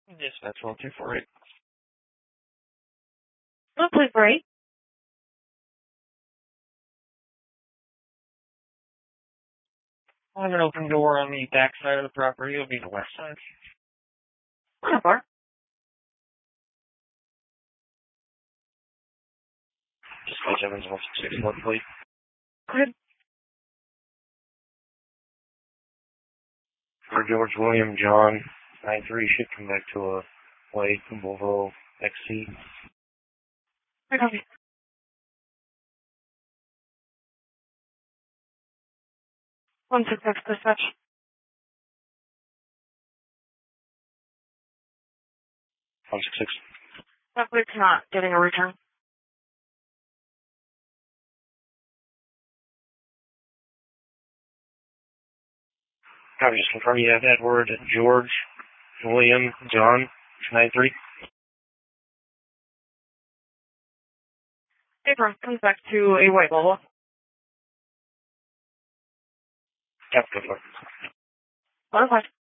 Yes, that's 1248. No, please break. I have an open door on the back side of the property. It'll be the west side. How far? Just close Evans 161, please. Go ahead. For George William John 93 should come back to a white Volvo XC. I copy. 166 dispatch. One six six. That week's not getting a return. I was just confirming you have Edward George William John 93. April comes back to a white Volvo. Yep, good luck. 105.